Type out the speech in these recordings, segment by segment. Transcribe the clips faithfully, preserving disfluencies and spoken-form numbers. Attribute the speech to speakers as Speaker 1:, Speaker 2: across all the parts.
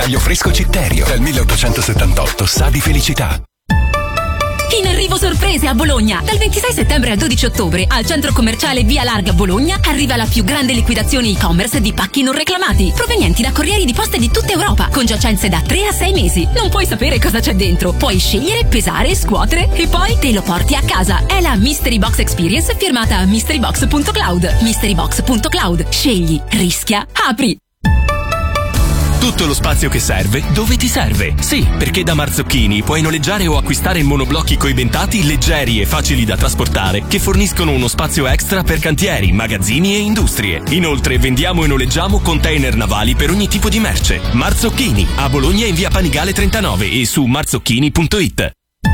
Speaker 1: Caio Fresco Citterio, dal milleottocentosettantotto sa di felicità.
Speaker 2: In arrivo sorprese a Bologna. Dal ventisei settembre al dodici ottobre al centro commerciale Via Larga Bologna arriva la più grande liquidazione e-commerce di pacchi non reclamati, provenienti da corrieri di poste di tutta Europa, con giacenze da tre a sei mesi. Non puoi sapere cosa c'è dentro. Puoi scegliere, pesare, scuotere e poi te lo porti a casa. È la Mystery Box Experience firmata mystery box punto cloud. mystery box punto cloud. Scegli, rischia, apri.
Speaker 3: Tutto lo spazio che serve dove ti serve. Sì, perché da Marzocchini puoi noleggiare o acquistare monoblocchi coibentati leggeri e facili da trasportare che forniscono uno spazio extra per cantieri, magazzini e industrie. Inoltre vendiamo e noleggiamo container navali per ogni tipo di merce. Marzocchini, a Bologna in via Panigale trentanove e su marzocchini punto it.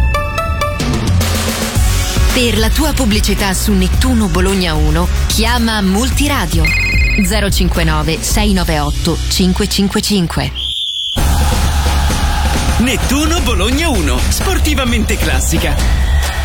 Speaker 2: Per la tua pubblicità su Nettuno Bologna uno, chiama Multiradio zero cinquantanove sei novantaotto cinque cinque cinque.
Speaker 4: Nettuno Bologna uno, sportivamente classica.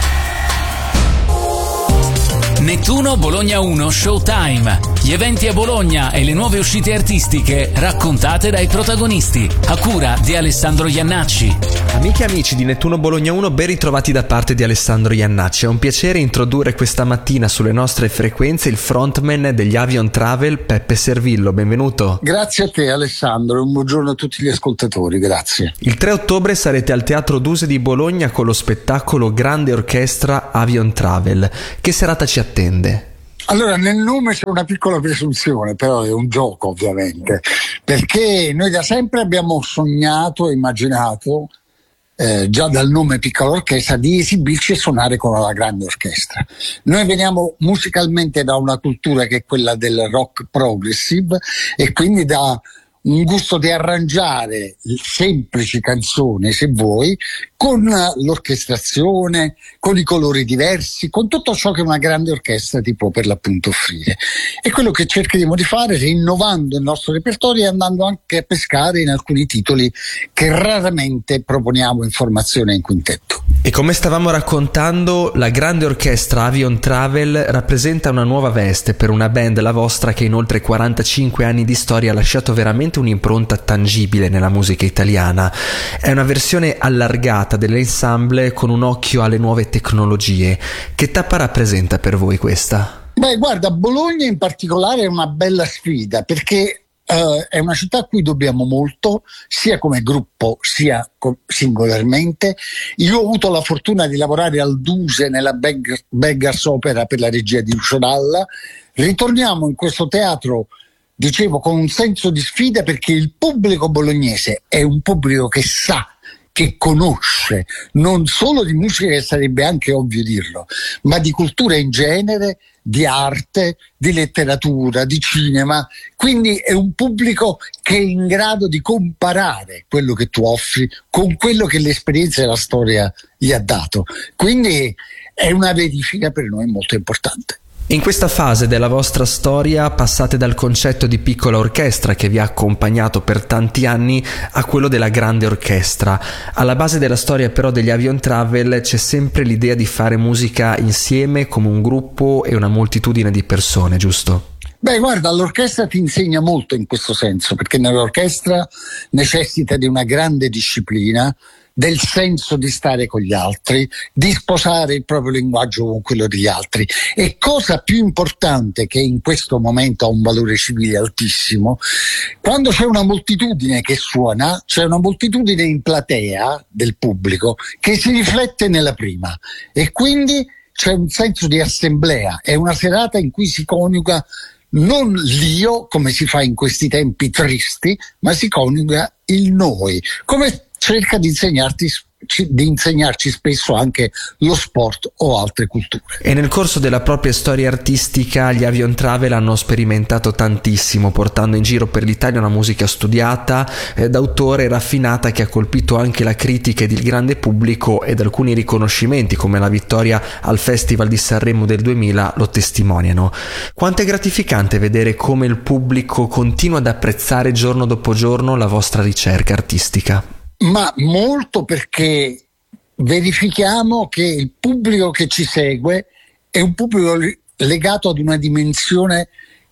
Speaker 4: Nettuno Bologna uno Showtime. Gli eventi a Bologna e le nuove uscite artistiche raccontate dai protagonisti. A cura di Alessandro Iannacci.
Speaker 5: Amiche e amici di Nettuno Bologna uno, ben ritrovati da parte di Alessandro Iannacci. È un piacere introdurre questa mattina sulle nostre frequenze il frontman degli Avion Travel, Peppe Servillo. Benvenuto.
Speaker 6: Grazie a te Alessandro, un buongiorno a tutti gli ascoltatori, grazie.
Speaker 5: Il tre ottobre sarete al Teatro Duse di Bologna con lo spettacolo Grande Orchestra Avion Travel. Che serata ci attende?
Speaker 6: Allora, nel nome c'è una piccola presunzione, però è un gioco ovviamente, perché noi da sempre abbiamo sognato e immaginato, eh, già dal nome Piccola Orchestra, di esibirci e suonare con la grande orchestra. Noi veniamo musicalmente da una cultura che è quella del rock progressive e quindi da un gusto di arrangiare semplici canzoni, se vuoi, con l'orchestrazione, con i colori diversi, con tutto ciò che una grande orchestra ti può per l'appunto offrire. E quello che cercheremo di fare, rinnovando il nostro repertorio e andando anche a pescare in alcuni titoli che raramente proponiamo in formazione in quintetto.
Speaker 5: E come stavamo raccontando, la grande orchestra Avion Travel rappresenta una nuova veste per una band, la vostra, che in oltre quarantacinque anni di storia ha lasciato veramente un'impronta tangibile nella musica italiana. È una versione allargata dell'ensemble con un occhio alle nuove tecnologie. Che tappa rappresenta per voi questa?
Speaker 6: Beh, guarda, Bologna in particolare è una bella sfida perché Uh, è una città a cui dobbiamo molto, sia come gruppo sia co- singolarmente. Io ho avuto la fortuna di lavorare al Duse nella Beg- Beggars Opera per la regia di Lucio Dalla. Ritorniamo in questo teatro, dicevo, con un senso di sfida perché il pubblico bolognese è un pubblico che sa, che conosce non solo di musica, che sarebbe anche ovvio dirlo, ma di cultura in genere, di arte, di letteratura, di cinema. Quindi è un pubblico che è in grado di comparare quello che tu offri con quello che l'esperienza e la storia gli ha dato. Quindi è una verifica per noi molto importante.
Speaker 5: In questa fase della vostra storia passate dal concetto di piccola orchestra che vi ha accompagnato per tanti anni a quello della grande orchestra. Alla base della storia però degli Avion Travel c'è sempre l'idea di fare musica insieme come un gruppo e una moltitudine di persone, giusto?
Speaker 6: Beh, guarda, l'orchestra ti insegna molto in questo senso, perché nell'orchestra necessita di una grande disciplina, del senso di stare con gli altri, di sposare il proprio linguaggio con quello degli altri. E cosa più importante, che in questo momento ha un valore civile altissimo, quando c'è una moltitudine che suona, c'è una moltitudine in platea del pubblico che si riflette nella prima e quindi c'è un senso di assemblea. È una serata in cui si coniuga non l'io, come si fa in questi tempi tristi, ma si coniuga il noi, come cerca di insegnarti di insegnarci spesso anche lo sport o altre culture.
Speaker 5: E nel corso della propria storia artistica gli Avion Travel hanno sperimentato tantissimo, portando in giro per l'Italia una musica studiata, eh, d'autore, raffinata, che ha colpito anche la critica ed il grande pubblico, ed alcuni riconoscimenti come la vittoria al Festival di Sanremo del duemila lo testimoniano. Quanto è gratificante vedere come il pubblico continua ad apprezzare giorno dopo giorno la vostra ricerca artistica.
Speaker 6: Ma molto, perché verifichiamo che il pubblico che ci segue è un pubblico legato ad una dimensione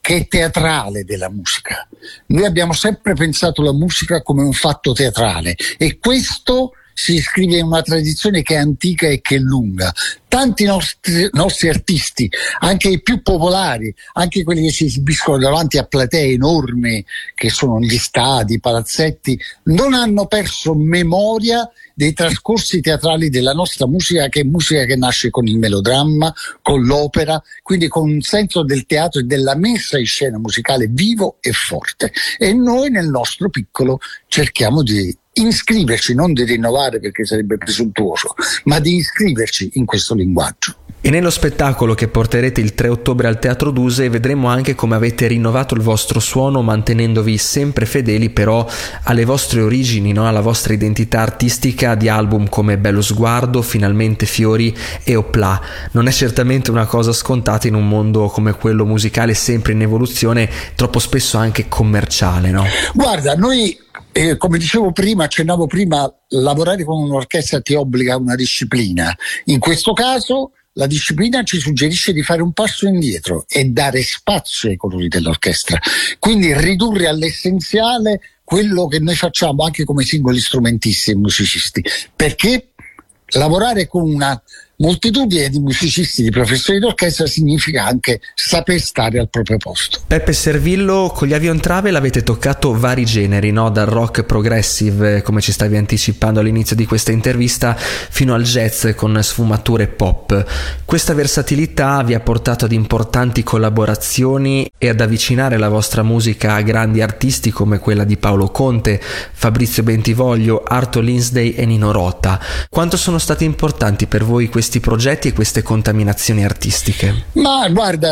Speaker 6: che è teatrale della musica. Noi abbiamo sempre pensato la musica come un fatto teatrale e questo si iscrive in una tradizione che è antica e che è lunga. Tanti nostri, nostri artisti, anche i più popolari, anche quelli che si esibiscono davanti a platee enormi, che sono gli stadi, i palazzetti, non hanno perso memoria dei trascorsi teatrali della nostra musica, che è musica che nasce con il melodramma, con l'opera, quindi con un senso del teatro e della messa in scena musicale vivo e forte. E noi nel nostro piccolo cerchiamo di iscriverci, non di rinnovare perché sarebbe presuntuoso, ma di iscriverci in questo linguaggio.
Speaker 5: E nello spettacolo che porterete il tre ottobre al Teatro Duse vedremo anche come avete rinnovato il vostro suono, mantenendovi sempre fedeli però alle vostre origini, no? Alla vostra identità artistica di album come Bello Sguardo, Finalmente Fiori e Opla. Non è certamente una cosa scontata in un mondo come quello musicale, sempre in evoluzione, troppo spesso anche commerciale, no?
Speaker 6: Guarda, noi Eh, come dicevo prima, accennavo prima, lavorare con un'orchestra ti obbliga a una disciplina. In questo caso la disciplina ci suggerisce di fare un passo indietro e dare spazio ai colori dell'orchestra, quindi ridurre all'essenziale quello che noi facciamo anche come singoli strumentisti e musicisti, perché lavorare con una moltitudine di musicisti, di professori d'orchestra significa anche saper stare al proprio posto.
Speaker 5: Peppe Servillo, con gli Avion Travel avete toccato vari generi, no? Dal rock progressive, come ci stavi anticipando all'inizio di questa intervista, fino al jazz con sfumature pop. Questa versatilità vi ha portato ad importanti collaborazioni e ad avvicinare la vostra musica a grandi artisti come quella di Paolo Conte, Fabrizio Bentivoglio, Arto Lindsay e Nino Rota. Quanto sono stati importanti per voi questi questi progetti e queste contaminazioni artistiche?
Speaker 6: Ma guarda,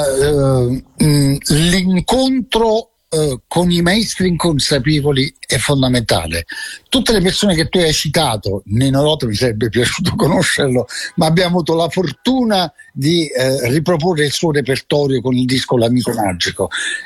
Speaker 6: nel, uh, l'incontro uh, con i maestri inconsapevoli è fondamentale. Tutte le persone che tu hai citato, Nino Rota mi sarebbe piaciuto conoscerlo, ma abbiamo avuto la fortuna di uh, riproporre il suo repertorio con il disco L'Amico Magico.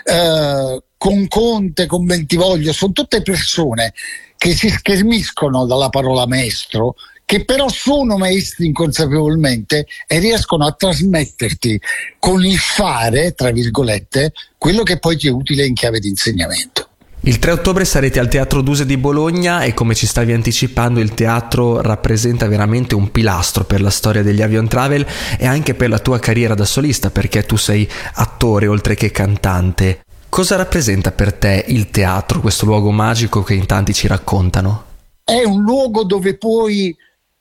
Speaker 6: Uh, con Conte, con Bentivoglio, sono tutte persone che si schermiscono dalla parola maestro, che però sono maestri inconsapevolmente e riescono a trasmetterti con il fare, tra virgolette, quello che poi ti è utile in chiave di insegnamento.
Speaker 5: Il tre ottobre sarete al Teatro Duse di Bologna e, come ci stavi anticipando, il teatro rappresenta veramente un pilastro per la storia degli Avion Travel e anche per la tua carriera da solista, perché tu sei attore oltre che cantante. Cosa rappresenta per te il teatro, questo luogo magico che in tanti ci raccontano?
Speaker 6: È un luogo dove puoi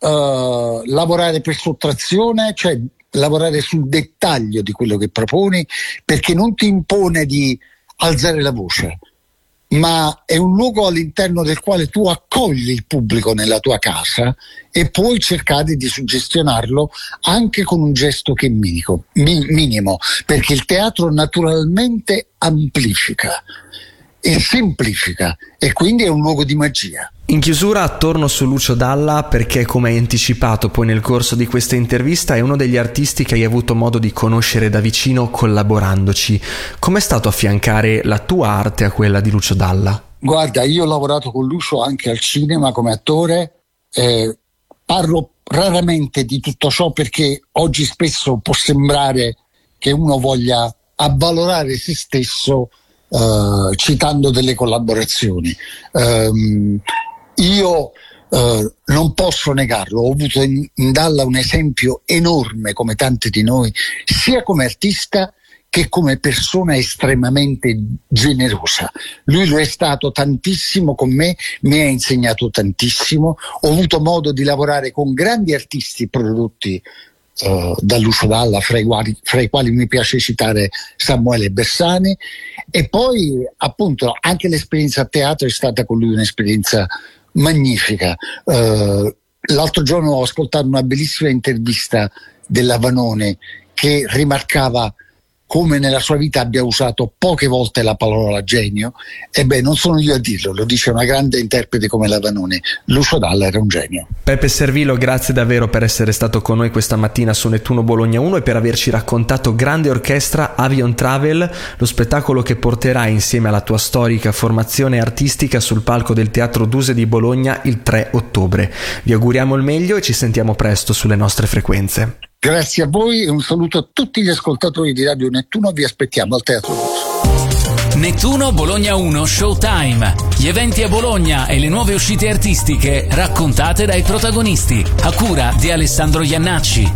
Speaker 6: Uh, lavorare per sottrazione, cioè lavorare sul dettaglio di quello che proponi, perché non ti impone di alzare la voce, ma è un luogo all'interno del quale tu accogli il pubblico nella tua casa e puoi cercare di suggestionarlo anche con un gesto che è minico, mi, minimo, perché il teatro naturalmente amplifica e semplifica e quindi è un luogo di magia.
Speaker 5: In chiusura torno su Lucio Dalla perché, come hai anticipato poi nel corso di questa intervista, è uno degli artisti che hai avuto modo di conoscere da vicino collaborandoci. Com'è stato affiancare la tua arte a quella di Lucio Dalla?
Speaker 6: Guarda, io ho lavorato con Lucio anche al cinema come attore, eh, parlo raramente di tutto ciò perché oggi spesso può sembrare che uno voglia avvalorare se stesso uh, citando delle collaborazioni. Um, Io eh, non posso negarlo, ho avuto in, in Dalla un esempio enorme, come tanti di noi, sia come artista che come persona estremamente generosa. Lui lo è stato tantissimo con me, mi ha insegnato tantissimo, ho avuto modo di lavorare con grandi artisti prodotti Uh, da Lucio Dalla, fra i, quali, fra i quali mi piace citare Samuele Bersani, e poi appunto anche l'esperienza a teatro è stata con lui un'esperienza magnifica. Uh, l'altro giorno ho ascoltato una bellissima intervista della Vanoni che rimarcava come nella sua vita abbia usato poche volte la parola genio. E beh, non sono io a dirlo, lo dice una grande interprete come la Vanoni. Lucio Dalla era un genio.
Speaker 5: Peppe Servillo, grazie davvero per essere stato con noi questa mattina su Nettuno Bologna uno e per averci raccontato Grande Orchestra Avion Travel, lo spettacolo che porterai insieme alla tua storica formazione artistica sul palco del Teatro Duse di Bologna il tre ottobre. Vi auguriamo il meglio e ci sentiamo presto sulle nostre frequenze.
Speaker 6: Grazie a voi e un saluto a tutti gli ascoltatori di Radio Nettuno, vi aspettiamo al Teatro Rosso.
Speaker 4: Nettuno Bologna uno Showtime. Gli eventi a Bologna e le nuove uscite artistiche raccontate dai protagonisti, a cura di Alessandro Iannacci.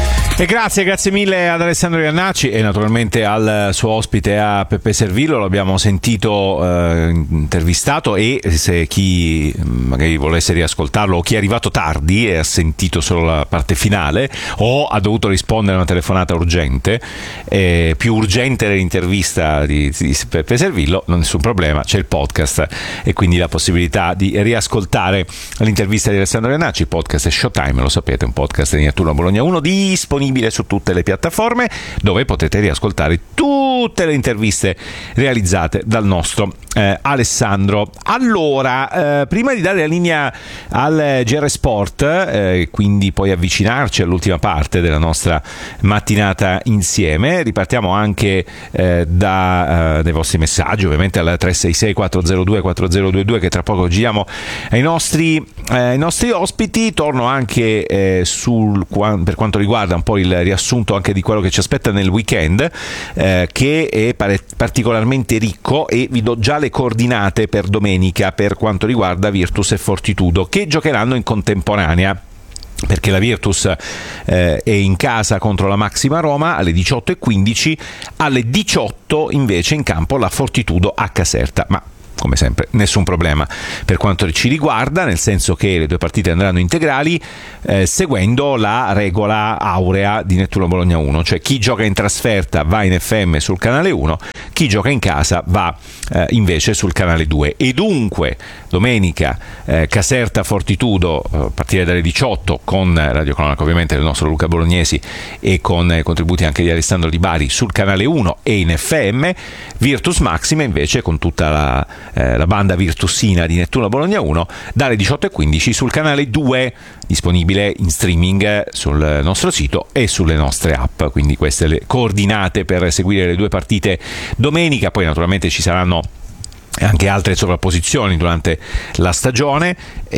Speaker 7: E grazie, grazie mille ad Alessandro Iannacci e naturalmente al suo ospite a Peppe Servillo. L'abbiamo sentito eh, intervistato, e se chi magari volesse riascoltarlo o chi è arrivato tardi e ha sentito solo la parte finale o ha dovuto rispondere a una telefonata urgente, eh, più urgente dell'intervista di, di Peppe Servillo, non nessun problema, c'è il podcast e quindi la possibilità di riascoltare l'intervista di Alessandro Iannacci. Il podcast è Showtime, lo sapete, un podcast di Nettuno Bologna uno disponibile su tutte le piattaforme, dove potete riascoltare tutte le interviste realizzate dal nostro eh, Alessandro. Allora, eh, prima di dare la linea al G R Sport, eh, quindi poi avvicinarci all'ultima parte della nostra mattinata insieme, ripartiamo anche eh, da, eh, dai vostri messaggi, ovviamente al tre sei sei quattro zero due quattro zero due due, che tra poco giriamo ai nostri, eh, ai nostri ospiti. Torno anche eh, sul, per quanto riguarda un po' il riassunto anche di quello che ci aspetta nel weekend, eh, che è pare- particolarmente ricco, e vi do già le coordinate per domenica per quanto riguarda Virtus e Fortitudo, che giocheranno in contemporanea, perché la Virtus eh, è in casa contro la Maxima Roma alle diciotto e quindici, alle diciotto invece in campo la Fortitudo a Caserta. Ma come sempre nessun problema per quanto ci riguarda, nel senso che le due partite andranno integrali eh, seguendo la regola aurea di Nettuno Bologna uno, cioè chi gioca in trasferta va in F M sul canale uno, chi gioca in casa va eh, invece sul canale due. E dunque domenica eh, Caserta Fortitudo a partire dalle diciotto, con Radio Cronaca ovviamente del nostro Luca Bolognesi e con eh, contributi anche di Alessandro Di Bari sul canale uno e in F M. Virtus Maxima invece con tutta la Eh, la banda virtusina di Nettuno Bologna uno dalle diciotto e quindici sul canale due, disponibile in streaming sul nostro sito e sulle nostre app. Quindi queste le coordinate per seguire le due partite domenica. Poi naturalmente ci saranno anche altre sovrapposizioni durante la stagione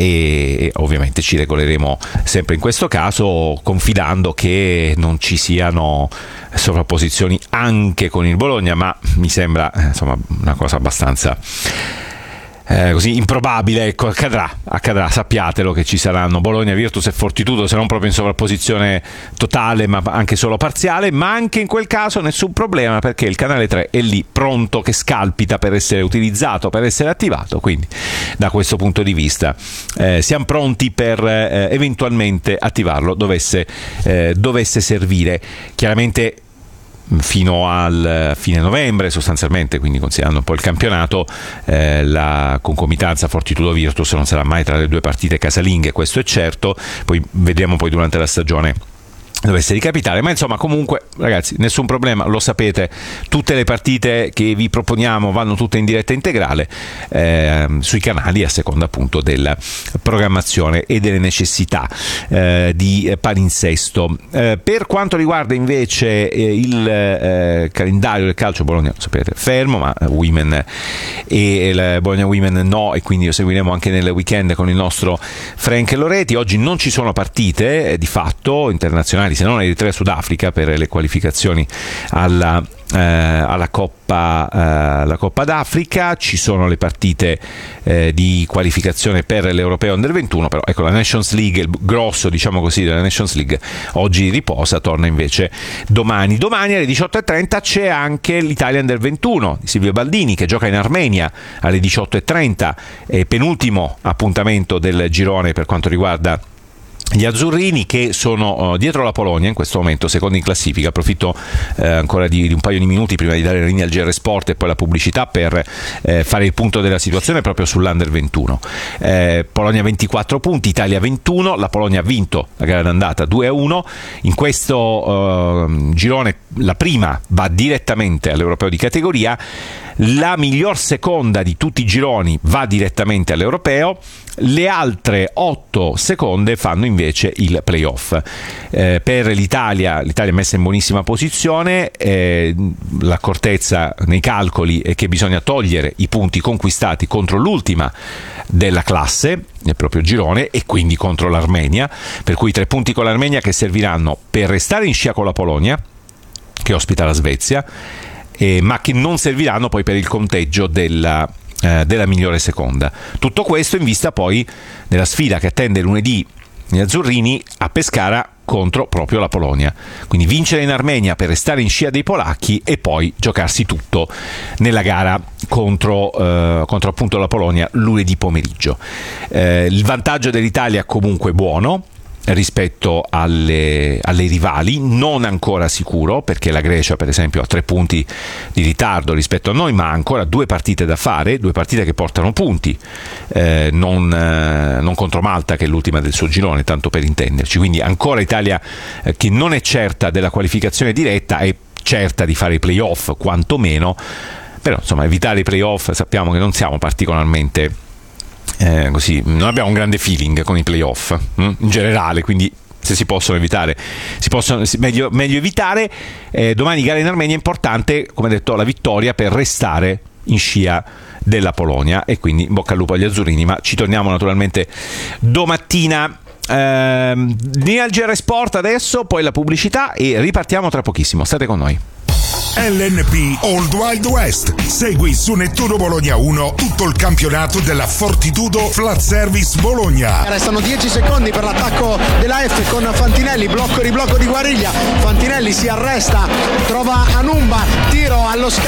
Speaker 7: e ovviamente ci regoleremo sempre in questo caso, confidando che non ci siano sovrapposizioni anche con il Bologna, ma mi sembra insomma una cosa abbastanza Eh, così improbabile. Ecco, accadrà, accadrà, sappiatelo che ci saranno Bologna, Virtus e Fortitudo, se non proprio in sovrapposizione totale ma anche solo parziale, ma anche in quel caso nessun problema, perché il canale tre è lì pronto che scalpita per essere utilizzato, per essere attivato. Quindi da questo punto di vista eh, siamo pronti per eh, eventualmente attivarlo dovesse, eh, dovesse servire. Chiaramente fino al fine novembre sostanzialmente, quindi considerando un po' il campionato, eh, la concomitanza Fortitudo Virtus non sarà mai tra le due partite casalinghe, questo è certo. Poi vedremo poi durante la stagione dovesse ricapitare, ma insomma comunque ragazzi nessun problema, lo sapete, tutte le partite che vi proponiamo vanno tutte in diretta integrale eh, sui canali a seconda appunto della programmazione e delle necessità eh, di palinsesto. Eh, per quanto riguarda invece eh, il eh, calendario del calcio, Bologna lo sapete fermo, ma Women e il Bologna Women no, e quindi lo seguiremo anche nel weekend con il nostro Frank Loreti. Oggi non ci sono partite eh, di fatto internazionali, se non Eritrea Sudafrica per le qualificazioni alla, eh, alla Coppa, eh, la Coppa d'Africa. Ci sono le partite eh, di qualificazione per l'Europeo Under ventuno, però ecco la Nations League, il grosso diciamo così della Nations League oggi riposa, torna invece domani. Domani alle diciotto e trenta c'è anche l'Italia Under ventuno di Silvio Baldini, che gioca in Armenia alle diciotto e trenta, è penultimo appuntamento del girone per quanto riguarda gli azzurrini, che sono uh, dietro la Polonia in questo momento, secondi in classifica. Approfitto eh, ancora di, di un paio di minuti prima di dare la linea al G R Sport e poi la pubblicità per eh, fare il punto della situazione proprio sull'Under ventuno. Eh, Polonia ventiquattro punti, Italia ventuno, la Polonia ha vinto la gara d'andata due a uno. In questo uh, girone la prima va direttamente all'Europeo di categoria. La miglior seconda di tutti i gironi va direttamente all'Europeo, le altre otto seconde fanno invece il playoff. Eh, per l'Italia, l'Italia è messa in buonissima posizione, eh, l'accortezza nei calcoli è che bisogna togliere i punti conquistati contro l'ultima della classe nel proprio girone e quindi contro l'Armenia, per cui tre punti con l'Armenia che serviranno per restare in scia con la Polonia, che ospita la Svezia, eh, ma che non serviranno poi per il conteggio della della migliore seconda. Tutto questo in vista poi della sfida che attende lunedì gli azzurrini a Pescara contro proprio la Polonia. Quindi vincere in Armenia per restare in scia dei polacchi e poi giocarsi tutto nella gara contro, eh, contro appunto la Polonia lunedì pomeriggio. Eh, il vantaggio dell'Italia comunque buono rispetto alle, alle rivali, non ancora sicuro, perché la Grecia per esempio ha tre punti di ritardo rispetto a noi, ma ha ancora due partite da fare, due partite che portano punti, eh, non, eh, non contro Malta che è l'ultima del suo girone, tanto per intenderci. Quindi ancora Italia eh, che non è certa della qualificazione diretta, è certa di fare i playoff quantomeno, però insomma evitare i playoff sappiamo che non siamo particolarmente Eh, così, non abbiamo un grande feeling con i playoff hm? in generale, quindi se si possono evitare si possono meglio, meglio evitare. Eh, domani gara in Armenia, è importante, come detto, la vittoria per restare in scia della Polonia, e quindi in bocca al lupo agli azzurrini, ma ci torniamo naturalmente domattina. Eh, linea al G R Sport adesso, poi la pubblicità e ripartiamo tra pochissimo, state con noi.
Speaker 8: L N P Old Wild West. Segui su Nettuno Bologna uno tutto il campionato della Fortitudo Flat Service Bologna.
Speaker 9: Restano dieci secondi per l'attacco della F con Fantinelli, blocco riblocco di Guariglia. Fantinelli si arresta, trova Anumba, tiro allo scambio.